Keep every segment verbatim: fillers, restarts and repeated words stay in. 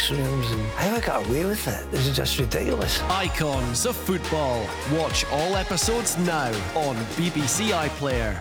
dressing rooms, and how I got away with it is just ridiculous. Icons of Football. Watch all episodes now on B B C iPlayer.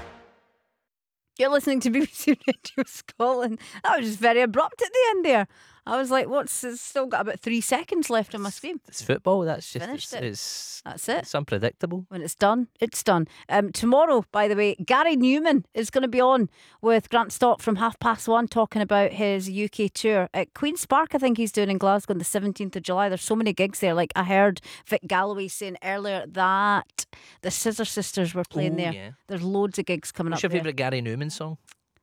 You're listening to B B C Radio Scotland. That was just very abrupt at the end there. I was like, what's it's still got about three seconds left on my screen. It's football. That's just Finished it's, it. it's That's it. It's unpredictable. When it's done, it's done. Um, tomorrow, by the way, Gary Newman is going to be on with Grant Stott from half past one talking about his U K tour at Queen's Park. I think he's doing in Glasgow on the seventeenth of July. There's so many gigs there. Like I heard Vic Galloway saying earlier that the Scissor Sisters were playing Ooh, there. yeah. There's loads of gigs coming What's up your there. favourite Gary Newman song?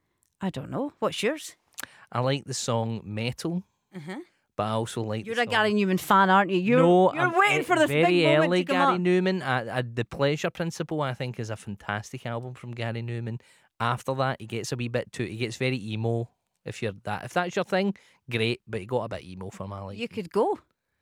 I don't know. What's yours? I like the song Metal, Uh-huh. but I also like You're the a song. Gary Newman fan, aren't you? You're, no, you're I'm waiting e- for this very big moment early to come Gary up. Newman. I, I, the Pleasure Principle, I think, is a fantastic album from Gary Newman. After that, he gets a wee bit too. He gets very emo. If you're that, if that's your thing, great. But he got a bit emo for my like. You could go.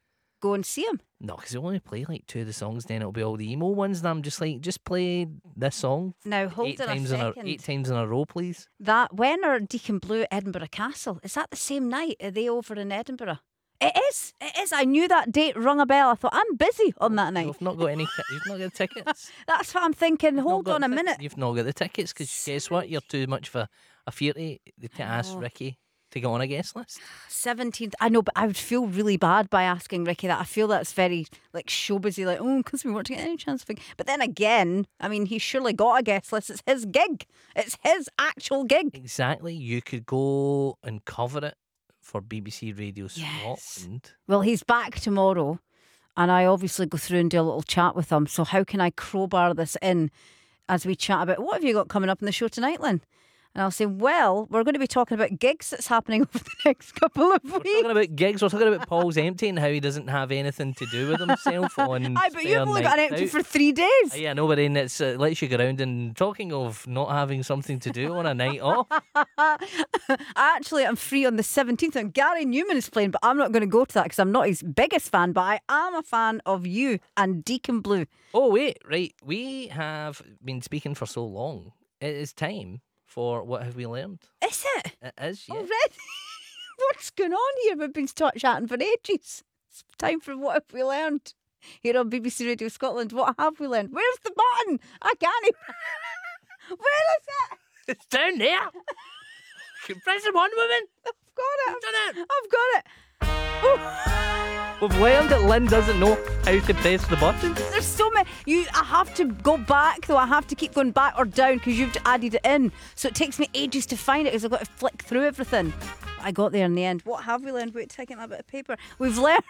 Go and see him. No, because he'll only play like two of the songs. Then it'll be all the emo ones. And I'm just like, just play this song Now, hold eight on a times in a second. eight times in a row, please. That when are Deacon Blue at Edinburgh Castle? Is that the same night? Are they over in Edinburgh? It is. It is. I knew that date rung a bell. I thought I'm busy on that night. You've not got any. ti- You've not got the tickets. That's what I'm thinking. You've not Hold got on a the tic- minute. You've not got the tickets because guess what? You're too much of a, a fearty to ask know. Ricky to get on a guest list. seventeenth. I know, but I would feel really bad by asking Ricky that. I feel that's very like showbizy, like, oh, because we weren't getting any chance. Of it. But then again, I mean, he's surely got a guest list. It's his gig. It's his actual gig. Exactly. You could go and cover it for B B C Radio Yes. Scotland. Well, he's back tomorrow, and I obviously go through and do a little chat with him. So how can I crowbar this in as we chat about what have you got coming up in the show tonight, Lynn? And I'll say, well, we're going to be talking about gigs that's happening over the next couple of We're weeks. talking about gigs. We're talking about Paul's Empty and how he doesn't have anything to do with himself on. Aye, but spare you've only got an nights empty out. for three days. Yeah, no, but then it's uh, lets you go around and talking of not having something to do on a night off. Actually, I'm free on the seventeenth, and Gary Newman is playing, but I'm not going to go to that because I'm not his biggest fan, but I am a fan of you and Deacon Blue. Oh wait, right. We have been speaking for so long. It is time for What Have We Learned? Is it? It is, yeah. Already? What's going on here? We've been st- chatting for ages. It's time for What Have We Learned? Here on B B C Radio Scotland. What have we learned? Where's the button? I can't even. Where is it? It's down there. You can press it on, woman. I've got it. You've done it. I've got it. Oh. We've learned that Lynn doesn't know how to press the buttons. There's so many. You, I have to go back though. I have to keep going back or down because you've added it in. So it takes me ages to find it because I've got to flick through everything. I got there in the end. What have we learned? Wait, taking that bit of paper. We've learned.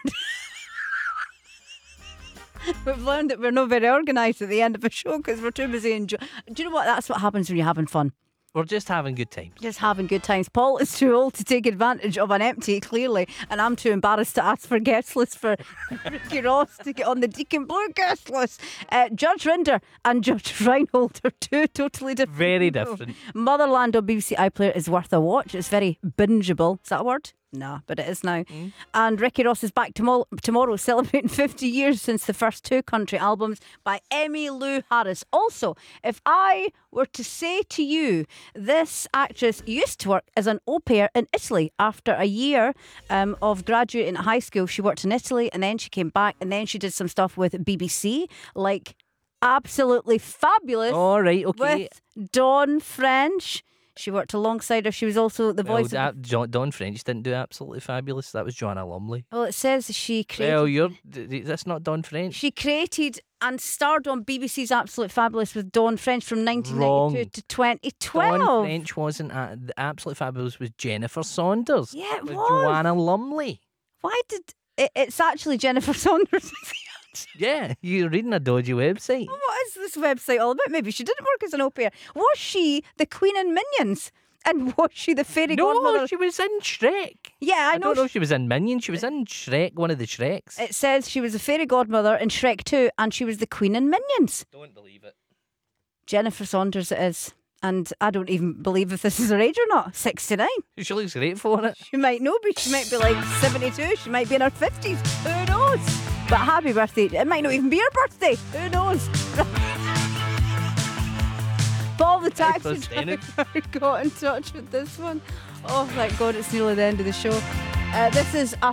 We've learned that we're not very organised at the end of a show because we're too busy enjoying. Do you know what? That's what happens when you're having fun. We're just having good times. Just having good times. Paul is too old to take advantage of an empty, clearly, and I'm too embarrassed to ask for guest list for Ricky Ross to get on the Deacon Blue guest list. Uh, Judge Rinder and Judge Reinhold are two totally different. Very people. different. Motherland on B B C iPlayer is worth a watch. It's very bingeable. Is that a word? Nah, but it is now. Mm. And Ricky Ross is back tomorrow, tomorrow celebrating fifty years since the first two country albums by Emmylou Harris. Also, if I were to say to you, this actress used to work as an au pair in Italy. After a year um, of graduating at high school, she worked in Italy and then she came back and then she did some stuff with B B C, like Absolutely Fabulous All right, okay. with Dawn French. She worked alongside her. She was also the Well, voice of... that, John, Don French didn't do Absolutely Fabulous. That was Joanna Lumley. Well, it says she created... Well, you're d- d- that's not Don French. She created and starred on B B C's Absolute Fabulous with Dawn French from nineteen ninety-two Wrong. to twenty twelve. Don French wasn't at the Absolutely Fabulous with Jennifer Saunders. Yeah, it with was. Joanna Lumley. Why did... It, it's actually Jennifer Saunders. Yeah, you're reading a dodgy website. What is this website all about? Maybe she didn't work as an au pair. Was she the Queen and Minions? And was she the fairy No, godmother? she was in Shrek. Yeah, I, I, know. don't know she- if she was in Minions. She was in Shrek, one of the Shreks. It says she was the fairy godmother in Shrek two and she was the Queen and Minions. Don't believe it. Jennifer Saunders it is. And I don't even believe if this is her age or not. sixty-nine. She looks great for it. She might know, but she might be like seventy-two. She might be in her fifties. Who knows? But happy birthday. It might not even be her birthday. Who knows? Paul the taxi percentage. driver got in touch with this one. Oh, thank God, it's nearly the end of the show. Uh, this is a